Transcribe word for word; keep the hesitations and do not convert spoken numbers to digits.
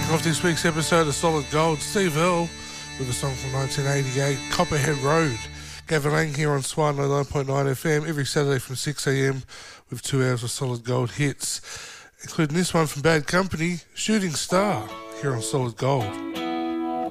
Off this week's episode of Solid Gold, Steve Earle with a song from nineteen eighty-eight, Copperhead Road. Gavin Lang here on Swan ninety-nine point nine F M every Saturday from six a m with two hours of Solid Gold hits, including this one from Bad Company, Shooting Star, here on Solid Gold.